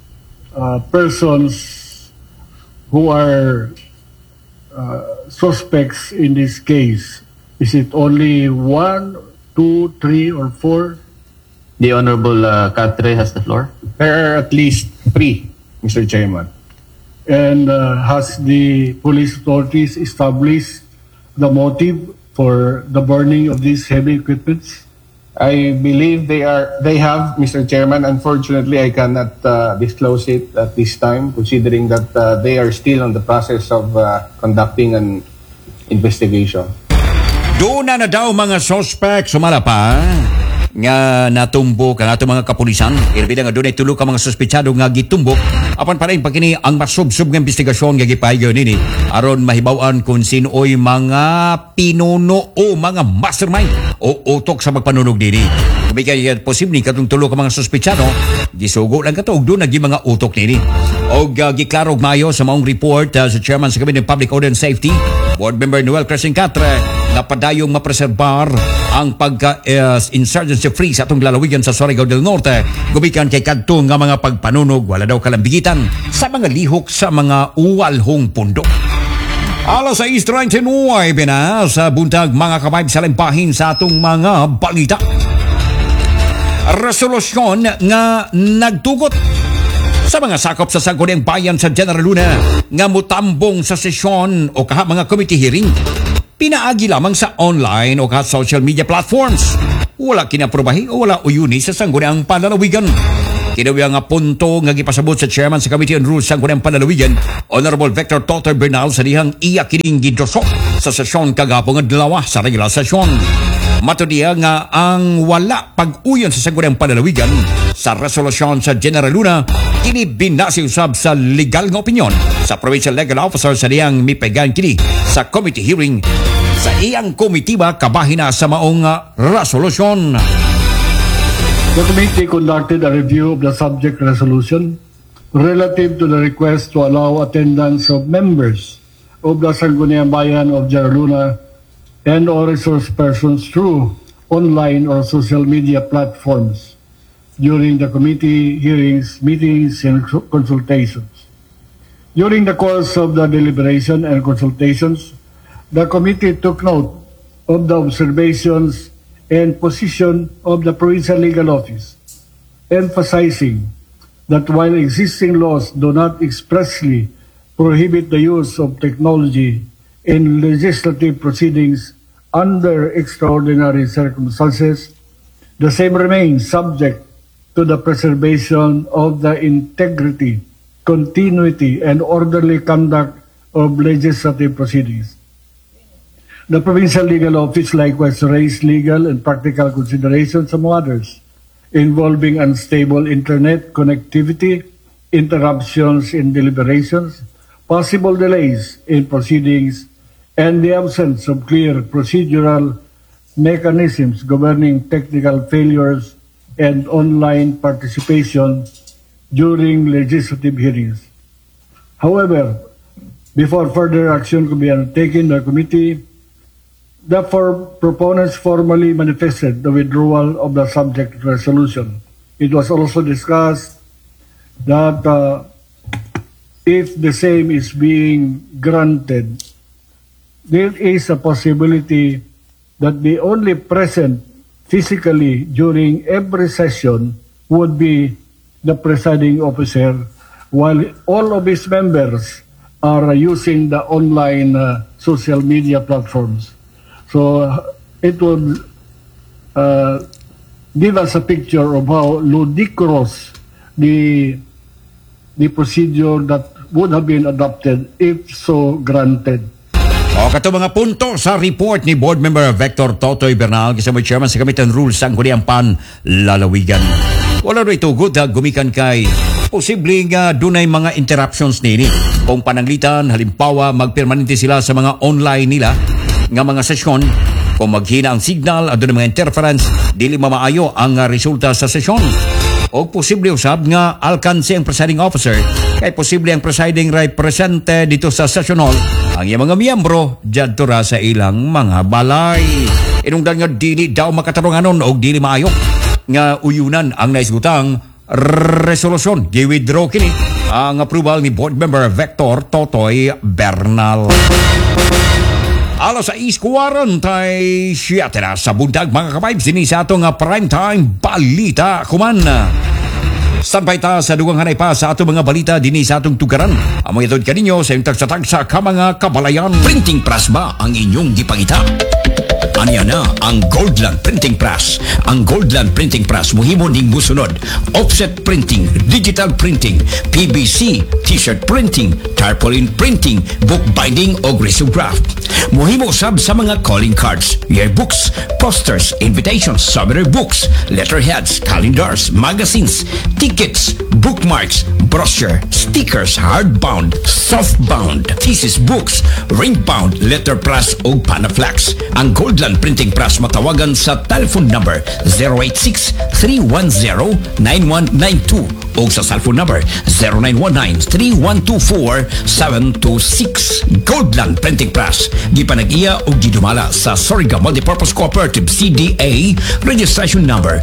persons who are suspects in this case? Is it only 1, 2, 3, or 4? The Honorable Catre has the floor. There are at least 3, Mr. Chairman. And has the police authorities established the motive for the burning of these heavy equipments? I believe they have, Mr. Chairman. Unfortunately, I cannot disclose it at this time, considering that they are still on the process of conducting an investigation. Doon na daw mga suspect sumala pa nga natumbok ang ato mga kapulisan. Ilbida nga doon ay tulo ka mga suspetsado nga gitumbok. Apan pa rin pagkini ang masubsub nga investigasyon nga gipahigayon nini aron mahibaw-an kung sino'y mga pinuno o mga mastermind o utok sa magpanunog nini. Kumikaya posible katong tulo ka mga suspetsado gisugo lang katog doon naging mga utok nini. Og giklarog mayo sa maong report sa Chairman sa Committee on Public Order and Safety, Board Member Noel Christian Catre, na padayong mapreserbar ang pagka-insurgency free sa atong lalawigan sa Surigao del Norte gumikan kay kadto nga mga pagpanunog wala daw kalambigitan sa mga lihok sa mga uwalhong pundo. Alas 6:39 na sa buntag mga kabayb sa limpahin sa atong mga balita. Resolusyon nga nagtugot sa mga sakop sa Sangguniang Bayan sa General Luna nga mutambong sa sesyon o kaha mga committee hearing pinaagi lamang sa online o kaha social media platforms. Wala kinaprobahi o wala uyuni sa Sangguniang Panlalawigan. Kinawiya nga punto nga gipasabot sa chairman sa Committee on Rules sa Sangguniang Panlalawigan, Honorable Victor Totoy Bernal sa dihang iya kining gidrosok sa sesyon kagapong adlaw sa regular session. Matodiya nga ang wala pag-uyon sa Sangguniang Panlalawigan sa resolusyon sa General Luna kini binasiusab sa legal nga opinyon sa Provincial Legal Officer sa diyang mipegan kini sa committee hearing sa iyang komitiba kabahin na sa maong resolusyon. The committee conducted a review of the subject resolution relative to the request to allow attendance of members of the Sangguniang Bayan of General Luna and or resource persons through online or social media platforms during the committee hearings, meetings, and consultations. During the course of the deliberation and consultations, the committee took note of the observations and position of the Provincial Legal Office, emphasizing that while existing laws do not expressly prohibit the use of technology in legislative proceedings under extraordinary circumstances, the same remains subject to the preservation of the integrity, continuity, and orderly conduct of legislative proceedings. The Provincial Legal Office likewise raised legal and practical considerations, among others, involving unstable internet connectivity, interruptions in deliberations, possible delays in proceedings, and the absence of clear procedural mechanisms governing technical failures and online participation during legislative hearings. However, before further action could be undertaken, the committee, the proponents formally manifested the withdrawal of the subject resolution. It was also discussed that if the same is being granted, there is a possibility that the only present physically during every session would be the presiding officer, while all of his members are using the online social media platforms. So it would give us a picture of how ludicrous the procedure that would have been adopted if so granted. O kato mga punto sa report ni Board Member Victor Totoy Bernal kasama Chairman sa Committee on Rules sa Sangguniang Panlalawigan. Wala rin itugod na gumikan kay posibleng dunay mga interruptions nini. Kung pananglitan, halimbawa magpermanente sila sa mga online nila nga mga sesyon, kung maghina ang signal at doon mga interference, dili mamaayo ang resulta sa sesyon. O posible usab nga alkanse ang presiding officer, kay posible ang presiding represente dito sa session hall, ang iyang mga miyembro diyadto ra sa ilang mga balay. Inungdan nga dili daw makatarunganon o dili maayo nga uyunan ang naisgutang resolusyon. Gi-withdraw kini ang approval ni Board Member Victor Totoy Bernal. Alas 6:47 na sa bundag mga kabayb sini sa atong primetime balita kuman. Standby ta sa dugang hanay pa sa atong mga balita dinhi sa atong tugaran. Among itod kaninyo sa yung tagsa ka mga kabalayan. Printing press ba ang inyong gipangita? Aniya na ang Goldland Printing Press. Ang Goldland Printing Press muhimo ning musunod: offset printing, digital printing, PVC, t-shirt printing, tarpaulin printing, book binding o risograph. Muhimo usab sa mga calling cards, yearbooks, posters, invitations, souvenir books, letterheads, calendars, magazines, tickets, bookmarks, brochure, stickers, hardbound, softbound, thesis books, ring-bound, letterpress o panaflex. Ang Gold Goldland Printing Press matawagan sa telephone number 086-310-9192 o sa cellphone number 0919-3124-726. Goldland Printing Press gipanag-iya o gidumala sa Surigao Multipurpose Cooperative CDA registration number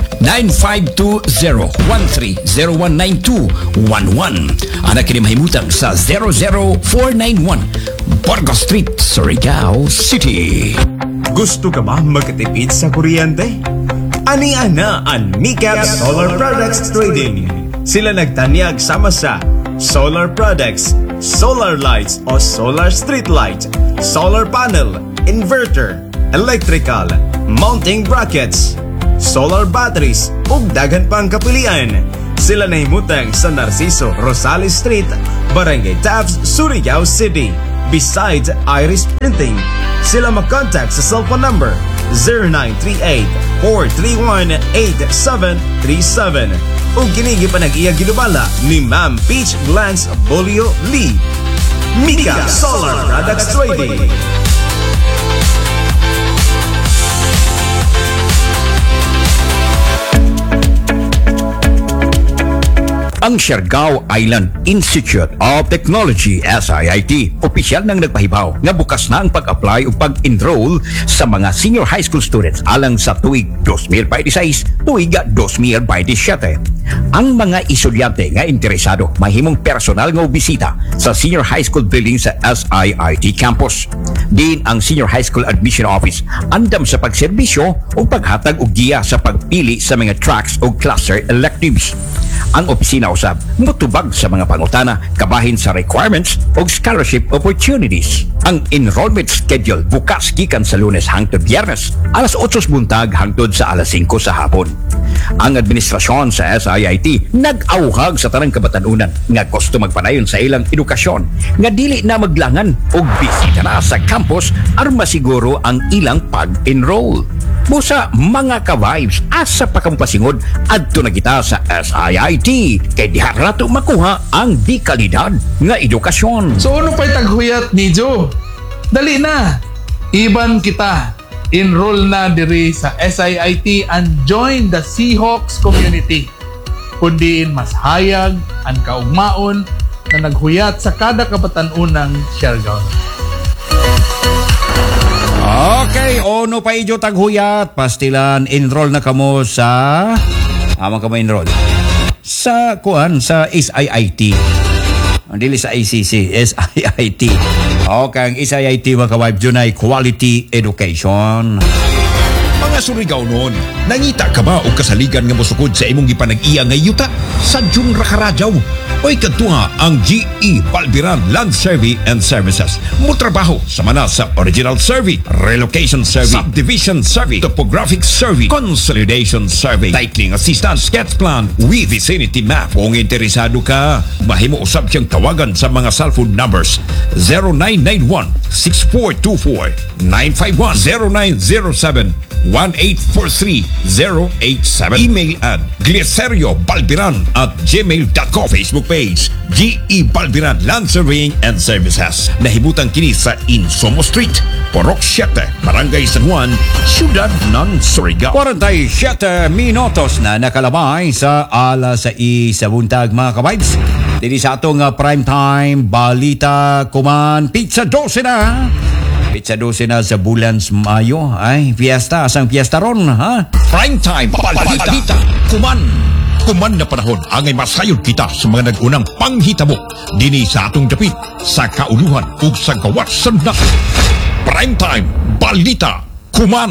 952013019211. Anak kini mahimutang sa 00491 Burgos Street, Surigao City. Gusto ka ba magkatipid sa kuryente? Ani-ana ang Micap Solar Products Trading. Sila nagtanyag sama sa solar products, solar lights o solar street light, solar panel, inverter, electrical, mounting brackets, solar batteries ug daghan pang kapilian. Sila nahimutang sa Narciso Rosales Street, Barangay Taps, Surigao City, beside Iris Printing. Sila mag-contact sa cellphone number 0938-431-8737 o ginigi pa nag-iya ginubala ni Ma'am Peach Glance Bolio Lee. Mika Solar Products Trading. Ang Siargao Island Institute of Technology SIIT opisyal nang nagpahibaw nga bukas na ang pag-apply o pag-enroll sa mga senior high school students alang sa tuig 2026 tuig 2027. Ang mga estudyante nga interesado mahimong personal nga bisita sa senior high school building sa SIIT campus. Din ang senior high school admission office andam sa pagserbisyo o paghatag og giya sa pagpili sa mga tracks o cluster electives. Ang opisina usab mutubag sa mga pangutana kabahin sa requirements o scholarship opportunities. Ang enrollment schedule bukas gikan sa Lunes hangtod Biyernes alas 8 buntag hangtod sa alas 5 sa hapon. Ang administrasyon sa SIIT nag-awhag sa tanang kabatanunan nga gusto magpanayon sa ilang edukasyon nga dili na maglangan og bisita na sa campus aron masiguro ang ilang pag-enroll. Busa mga ka-vibes asa pa kang pasingod adto na kita sa SIIT kay diha rato makuha ang di kalidad nga edukasyon. So ano pa'y taghuyat ni Joe? Dali na! Iban kita. Enroll na diri sa SIIT and join the Seahawks community. Kundiin mas hayag ang kaugmaon na naghuyat sa kada kabatan-unang Siargao. Okay, ono pa idyo taghuyat. Pastilan, enroll na kamo sa... Amang ka ma-enroll? Sa sa SIIT. Dili sa ICC, SIIT. Okay, ang SIIT mga ka-wife dyan ay quality education. Mga Surigao noon, nangita ka ba o kasaligan nga mosukod sa imong gipanag-iya nga yuta sa Jung Rakarajaw? Oy kadtunga ang GE Balbiran Land Survey and Services. Mutrabaho sa mana sa Original Survey, Relocation Survey, Subdivision Survey, Topographic Survey, Consolidation Survey, Titling Assistance, Sketch Plan, with Vicinity Map. Kung interesado ka, mahimo usab siyang tawagan sa mga cellphone numbers 0991-6424951, 0907-1843-087. Email at gliceriobalbiran@gmail.com. Facebook page GE Balbiran Land Surveying and Services. Nahimutang kini sa Insomo Street, Porok 7, Barangay San Juan, Ciudad ng Surigao. 47 minutos na nakalabay sa alas 6 sa buntag mga ka-vibes. Dili sa atong prime time balita kuman pizza 12 na. Pizza 12 na sa bulan Mayo. Ay, fiesta. Asang fiesta ron, ha? Prime time balita kuman na panahon angay masayod kita sa mga nagunang panghitabo dini sa atong dapit sa kauluhan ug sa gawas sa nasod. Prime time balita kuman.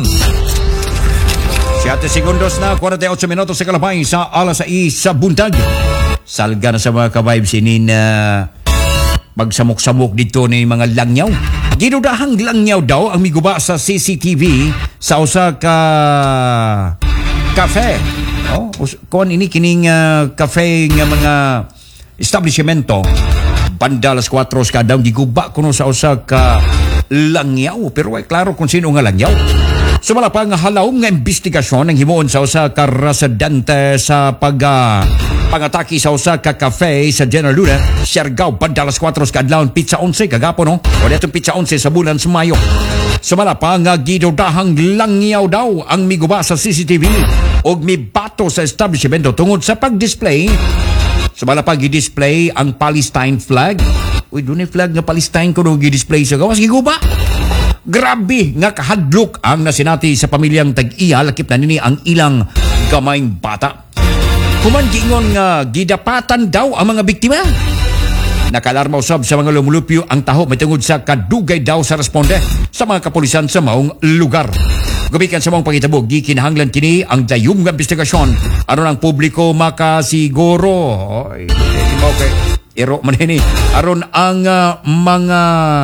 7 segundos na 48 minutos sa kalabay sa alas 6 sa buntag. Salga na sa mga ka-vibes inin magsamok-samok dito ni mga langyaw. Ginudahang langyaw daw ang miguba sa CCTV sa usa ka cafe. Oh, kon ini kining cafe nga mga establishmento. Banda alas 4 kada giguba kuno sa usa ka langyaw, pero ay klaro kung sino nga langyaw. Sumala pa nga halaw nga investigasyon ang himuon sa usa ka residente sa pangataki sa usa ka cafe sa General Luna, Siargao, banda alas 4 kadlawon pizza 11 kagapon no. O dito pizza 11 sa bulan sa Mayo. Sumala pa nga gidodahang langyaw daw ang miguba sa CCTV og mibato sa establishmento tungod sa pag-display. Sumala pa gi-display ang Palestine flag. Uy, doon flag nga Palestine ko nung gi-display sa gawas giguba. Grabe nga kahadlok ang nasinati sa pamilyang tag-iya lakip na nini ang ilang gamayng bata. Human giingon nga gidapatan daw ang mga biktima. Nakalarma usab sa mga lumulupyo ang taho matungod sa kadugay daw sa responde sa mga kapulisan sa maong lugar. Gumikan sa maong pangitabo, gikinahanglan kini ang dayum nga investigasyon aron ang publiko makasiguro. Okay. Iro man ini aron ang mga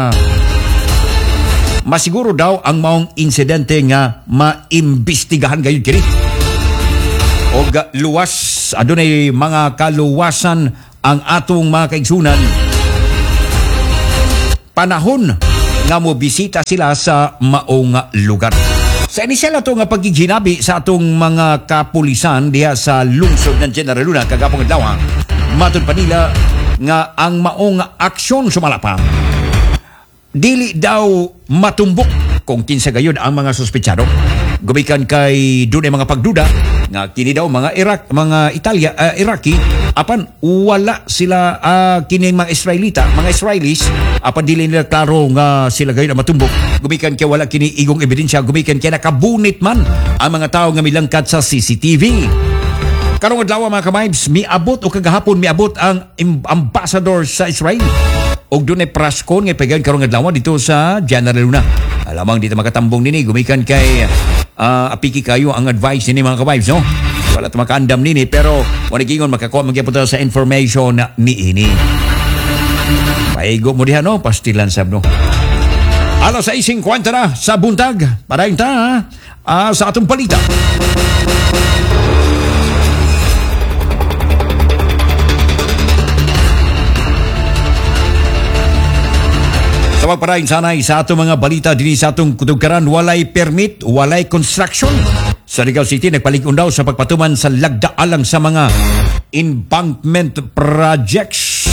masiguro daw ang maong insidente nga maimbestigahan gayud kini. Og luwas adunay mga kaluwasan ang atong mga kaigsunan. Panahon nga mo bisita sila sa maong lugar. Sa inisyal ato nga pagiginabi sa atong mga kapulisan diha sa lungsod ng General Luna kagapong adlaw, matud pa nila nga ang maong aksyon sumalapa dili daw matumbok kung kinsa gayud ang mga suspetsado. Gumikan kay dunay mga pagduda nga kini daw mga Iraqi apan wala sila kini mga Israelis apan dili nila klaro nga sila gayud ang matumbok. Gumikan kay wala kini igong ebidensya, gumikan kay nakabunit man ang mga tao nga milangkat sa CCTV. Karong adlaw mga ka-vibes, miabot o kagahapon miabot ang ambassador sa Israel. Og dunay praskon nga pagayon karong adlaw dito sa General Luna. Alamang dito makatambong nini gumikan kay apiki kayo ang advice nini mga ka-vibes, no? Wala ta makaandam nini pero wala gingon makakuha magyapon sa information na niini. Paigo mo diha no, pastilan sab no. Alas 6:50 na sa buntag. Parayon ta sa atong balita. Sa magparayon sanay sa atong mga balita din sa atong kutugkaran, walay permit, walay construction. Sa Surigao City, nagpalig-on daw sa pagpatuman sa lagdaalang sa mga embankment projects.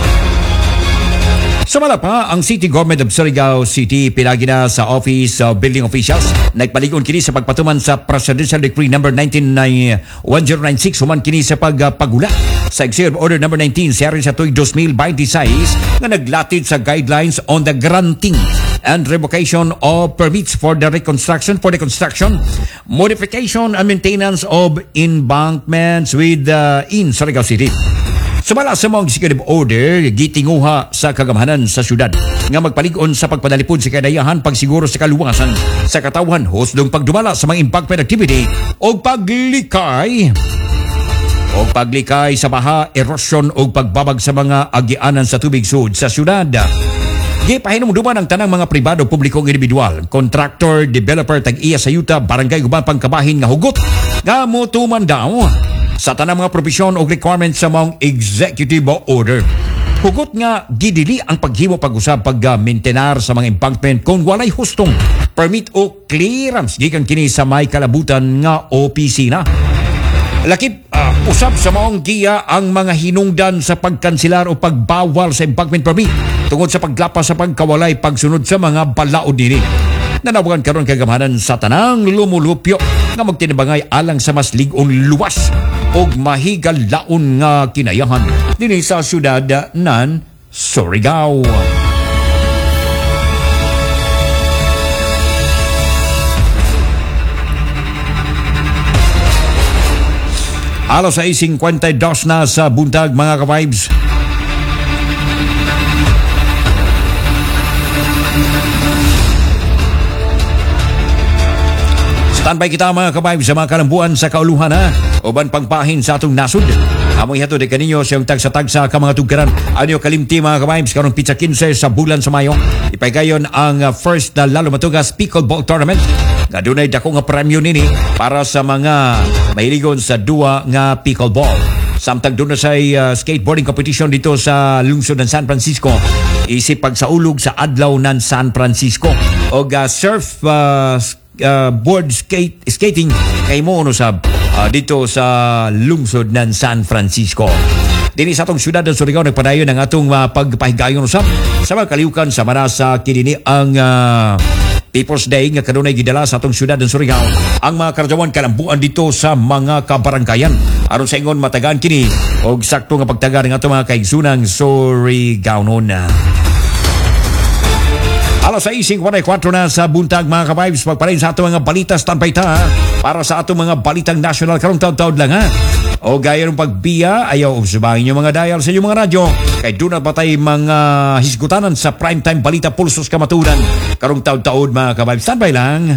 Sumala pa ang City Government of Surigao City pinagi na sa Office of Building Officials. Nagpalig-on kini sa pagpatuman sa Presidential Decree number 1096 human kini sa pagpagula sa Executive Order number 19 seri sa tuig 2026 nga naglatid sa guidelines on the granting and revocation of permits for the construction, modification and maintenance of embankments in Surigao City. Sumala sa mga executive order, gitinguha sa kagamahanan sa syudad nga magpalig-on sa pagpadalipod sa kadayahan pagsiguro sa kaluwasan sa katawhan husdong pagdumala sa mga embankment activity o paglikay sa baha, erosion o pagbabag sa mga agianan sa tubig sud sa syudad. Gipahinumduman ang tanang mga pribado publikong individual, contractor, developer, tag-iya sa yuta, barangay uban pangkabahin nga hugot nga motuman daw sa tanang mga provision o requirements sa mga executive order. Hugot nga gidili ang paghimo pag-usab pag-maintenar sa mga embankment kung walay hustong permit o clearance gikan kini sa may kalabutan nga opisina. Lakip usab sa maong giya ang mga hinungdan sa pagkanselar o pagbawal sa embankment permit tungod sa paglapas sa pagkawalay pagsunod sa mga balaod nini. Nanawagan karon kagamahanan sa tanang lumulupyo nga magtinabangay alang sa mas lig-ong luwas og mahigalaon nga kinayahan dinhi sa syudad nan Surigao. Alas 6:52 na sa buntag mga ka-vibes. Standby kita mga ka-vibes sa mga kalambuan sa kauluhan uban pangpahin sa atong nasud. Amoy hatod kaninyo sa yung tagsa-tagsa ka mga tugkaran. Anyo kalimti mga ka-vibes karong pizza 15 sa bulan sa Mayo. Ipagayon ang first na lalo matugas pickleball tournament. Nga dunay dako nga premyo nini para sa mga mahiligon sa duwa nga pickleball. Samtang doon na sa skateboarding competition dito sa lungsod ng San Francisco. Isip pagsaulog sa adlaw ng San Francisco. O surf board skating kay mo usab dito sa lungsod ng San Francisco. Dini sa atong syudad ng Surigao nagpadayon ang atong pagpahigayon usab sa mga kaliukan sa manasa kinini ang People's Day nga kanunay gidala sa atong syudad ng Surigao. Ang mga karadyawan kalambuan dito sa mga kabaranggayan. Aron sa ingon matagaan kini og sakto nga pagtaga ng atong mga kaigsunang Surigaonon. Alas 6:44 na sa buntag mga ka-vibes. Pagpalain sa atong mga balita standby ta para sa atong mga balitang national karong taon-taon lang ha. O gaya ng pagbiya, ayaw obserbahin yung mga dial sa inyong mga radyo. Kay doon na patay mga hisgutanan sa primetime balita pulsos kamatunan. Karong taon-taon mga ka-vibes. Standby lang.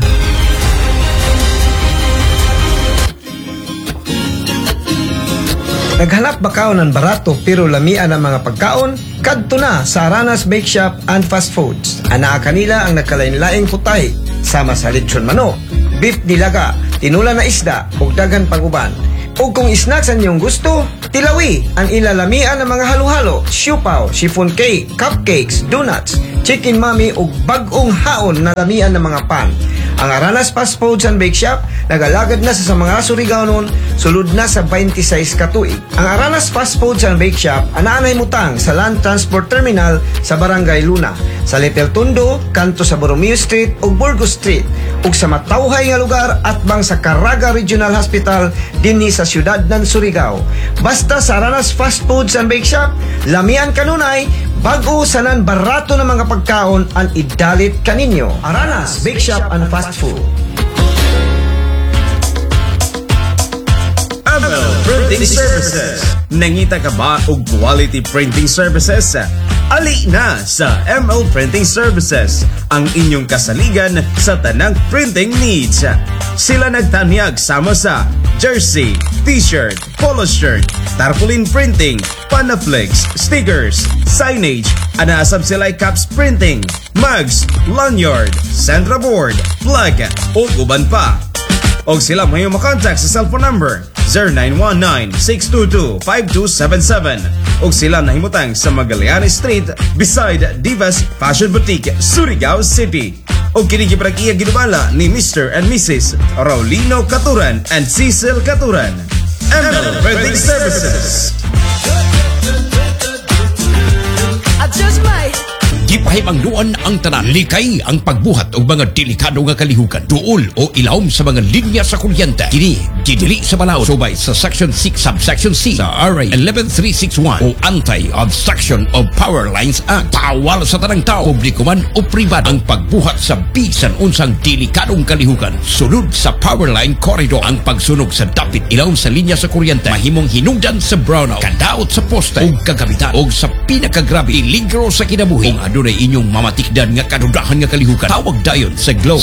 Naghanap ba kaon ng barato pero lamian ang mga pagkaon? Kadto na sa Aranas Bake Shop and Fast Foods. Anaa kanila ang nagkalain-laing putay, sama sa lechon manok, beef nilaga, tinula na isda, ug dagan pang-uban. O kung snacks ang iyong gusto, tilawi ang ilalamian ng mga halo-halo, siupaw, chiffon cake, cupcakes, donuts, chicken mami ug bag-ong haon na lamian ng mga pan. Ang Aranas Fast Foods and Bake Shop nagalagad na sa mga Surigaonon, sulod na sa 26 katuig. Ang Aranas Fast Foods and Bake Shop anaanay mutang sa Land Transport Terminal sa Barangay Luna, sa Little Tondo, kanto sa Borromeo Street ug Burgos Street, ug sa matawhay nga lugar atbang sa Caraga Regional Hospital dinhi sa siyudad ng Surigao. Basta sa Aranas Fast Foods and Bake Shop, lamian kanunay, bago sanan barato ng mga pagkaon ang idalit kaninyo. Aranas Bake Shop and Fast Food. ML Printing Services. Nangita ka ba og quality printing services? Ali na sa ML Printing Services, ang inyong kasaligan sa tanang printing needs. Sila nagtanyag sama sa jersey, t-shirt, polo shirt, tarpaulin printing, panaflex, stickers, signage, anaasab sila caps printing, mugs, lanyard, Sandra board, flag, o uban pa. Og sila may makontak sa cellphone number 0919-622-5277. Og sila nahimutang sa Magallanes Street beside Divas Fashion Boutique, Surigao City. Og kinikiprag-iya ginubala ni Mr. and Mrs. Raulino Caturan and Cecil Caturan. ML Printing Services. Gipahimangnuan ang tanan, likay ang pagbuhat og mga delikado nga kalihukan, duol o ilawom sa mga linya sa kuryente. Kini gidili sa balaod subay sa Section 6 Subsection C sa RA 11361 o Anti-Obstruction of Power Lines Act. Pawal sa tanang tao, publiko man o pribado, ang pagbuhat sa bisan unsang delikadong kalihukan. Sunod sa power line corridor, ang pagsunog sa dapit ilawom sa linya sa kuryente, mahimong hinungdan sa brownout, kadaot sa poste o kagabitan, o sa pinakagrabe iligro sa kinabuhi. Kung adunay inyong mamatikdan nga kadudahan nga kalihukan, tawag dayon sa Globe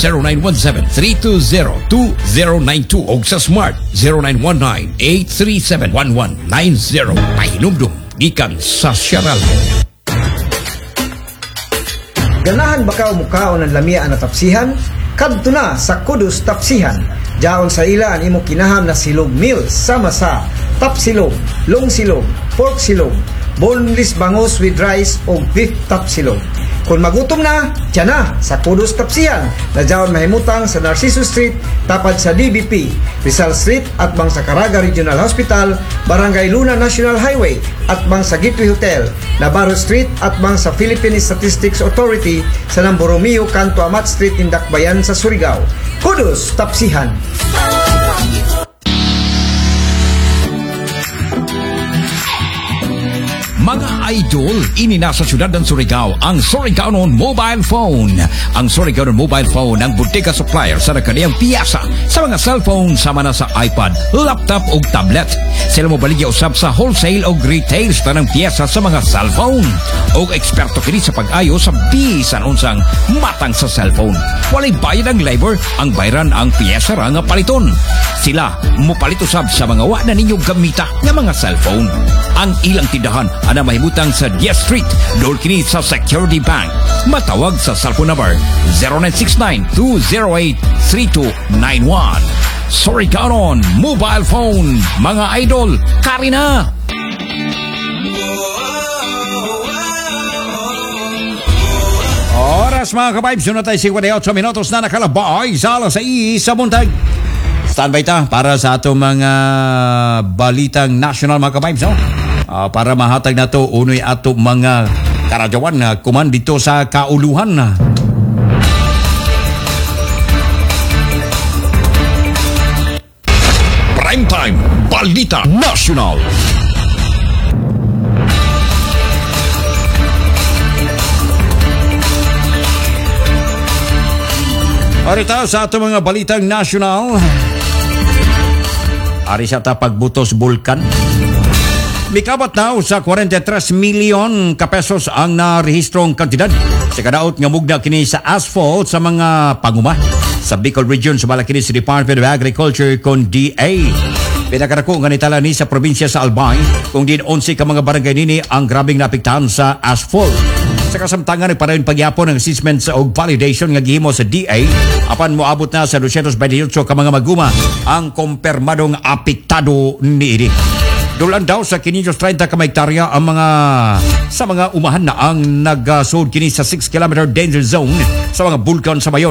0917-320-2092 o sa Smart 0919-837-1190. Pahinumdum gikan sa Syaral. Ganahan ba ka o mukhaon ng lamia na tapsihan? Kadto na sa Kudus Tapsihan. Diaon sa ila ang imo kinaham na silog meals sama sa tapsilog, long silog, pork silog, boneless bangus with rice o beef tapsilog. Kung magutom na, tiyan na sa Kudus Tapsihan na diaon mahimutang sa Narciso Street tapad sa DBP, Rizal Street at bang sa Caraga Regional Hospital, Barangay Luna National Highway at bang sa Gateway Hotel, Navarro Street at bang sa Philippine Statistics Authority sa Borromeo Kanto Amat Street, Indakbayan sa Surigao. Kudus Tapsihan. Mga idol, ini na sa syudad ng Surigao ang Surigaonon Mobile Phone. Ang Surigaonon Mobile Phone ang bodega supplier sa nakaniyang piyasa sa mga cellphone sama na sa iPad, laptop o tablet. Sila mo baligya usab sa wholesale o retail sa ng piyesa sa mga cellphone. O eksperto kini sa pag-ayo sa bisan unsang matang sa cellphone. Walay bayad ang labor, ang bayran ang piyesa ra nga paliton. Sila mo palit usab sa mga wa na ninyo gamita nga mga cellphone. Ang ilang tindahan ana mahimutang sa 10th Street, doon kini sa Security Bank. Matawag sa cellphone number 0969-208-3291. Surigaonon Mobile Phone. Mga idol, kari na! Oras mga ka-vibes, sunod tayo 58 minutos na nakalabay sa alas 6 sa buntag. Standby ta para sa atong mga balitang national mga ka-vibes, no? Para mahatag na to unoy ato mga karadyawan na kuman dito sa kauluhan na. Balita Nasional. Arita sa ato mga balitang nasyonal. Ari sa ta pagbutos bulkan. Mikabat na sa 43 milyon ka pesos ang narehistrong kantidad sa kadaot nga mugna kini sa asphalt sa mga panguma sa Bicol Region sa kini sa Department of Agriculture kon DA. Pinakadako nga nitala ni sa probinsya sa Albay kung din 11 ka mga barangay nini ang grabing napiktahan sa asphalt. Sa kasamtangan nagpadayon pagyapon ng assessment sa og validation nga gihimo sa DA apan moabot na sa 228 ka mga maguma ang kumpirmadong apektado niini. Dulan daw sa 530 ka hektarya ang mga umahan na ang nag-sold kini sa 6 kilometer danger zone sa mga bulkan sa Mayon.